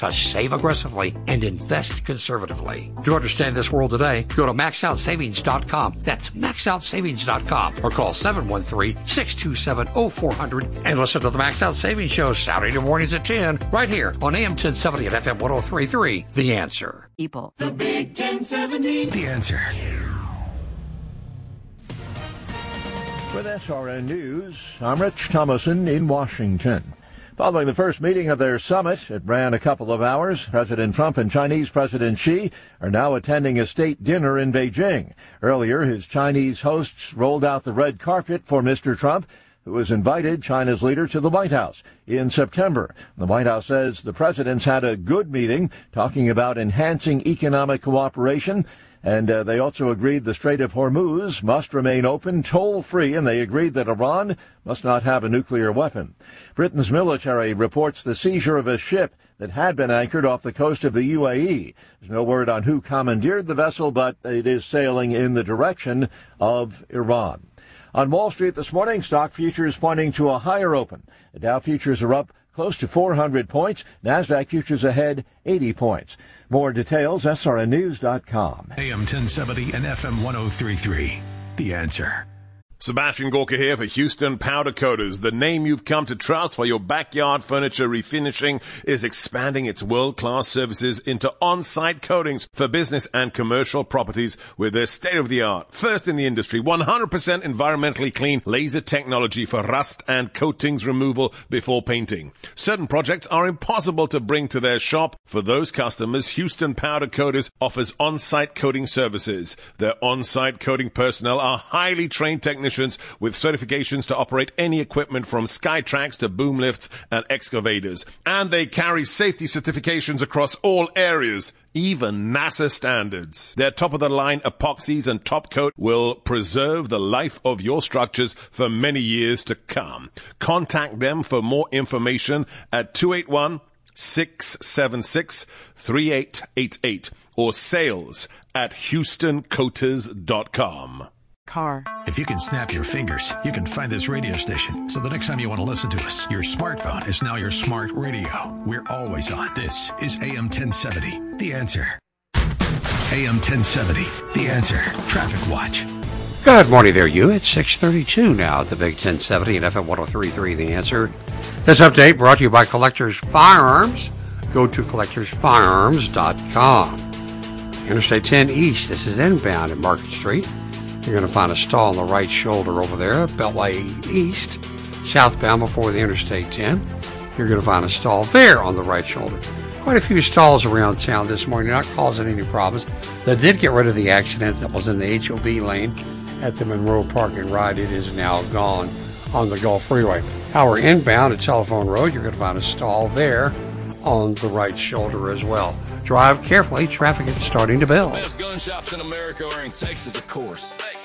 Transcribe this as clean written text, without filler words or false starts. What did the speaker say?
to save aggressively and invest conservatively. To understand this world today, go to maxoutsavings.com. That's maxoutsavings.com or call 713-627-0400 and listen to the Max Out Savings Show Saturday mornings at 10 right here on AM 1070 and FM 103.3. The Answer. People. The Big 1070. The Answer. With SRN News, I'm Rich Thomason in Washington. Following the first meeting of their summit, it ran a couple of hours. President Trump and Chinese President Xi are now attending a state dinner in Beijing. Earlier, his Chinese hosts rolled out the red carpet for Mr. Trump, who has invited China's leader to the White House in September. The White House says the presidents had a good meeting talking about enhancing economic cooperation. And they also agreed the Strait of Hormuz must remain open, toll-free, and they agreed that Iran must not have a nuclear weapon. Britain's military reports the seizure of a ship that had been anchored off the coast of the UAE. There's no word on who commandeered the vessel, but it is sailing in the direction of Iran. On Wall Street this morning, stock futures pointing to a higher open. The Dow futures are up close to 400 points. NASDAQ futures ahead 80 points. More details, srnnews.com. AM 1070 and FM 103.3. The Answer. Sebastian Gorka here for Houston Powder Coaters. The name you've come to trust for your backyard furniture refinishing is expanding its world-class services into on-site coatings for business and commercial properties with their state-of-the-art, first in the industry, 100% environmentally clean laser technology for rust and coatings removal before painting. Certain projects are impossible to bring to their shop. For those customers, Houston Powder Coaters offers on-site coating services. Their on-site coating personnel are highly trained technicians with certifications to operate any equipment from Skytrax to boom lifts and excavators. And they carry safety certifications across all areas, even NASA standards. Their top-of-the-line epoxies and top coat will preserve the life of your structures for many years to come. Contact them for more information at 281-676-3888 or sales at HoustonCoaters.com. Car. If you can snap your fingers, you can find this radio station. So the next time you want to listen to us, your smartphone is now your smart radio. We're always on. This is AM 1070, The Answer. AM 1070, The Answer. Traffic Watch. Good morning there, you. It's 6:32 now at the Big 1070 and FM 103.3, The Answer. This update brought to you by Collectors Firearms. Go to collectorsfirearms.com. Interstate 10 East, this is inbound at Market Street. You're going to find a stall on the right shoulder over there, Beltway East, southbound before the Interstate 10. You're going to find a stall there on the right shoulder. Quite a few stalls around town this morning, not causing any problems. They did get rid of the accident that was in the HOV lane at the Monroe Park and Ride. It is now gone on the Gulf Freeway. However, inbound at Telephone Road, you're going to find a stall there on the right shoulder as well. Drive carefully. Traffic is starting to build. Best gun shops in America are in Texas, of course.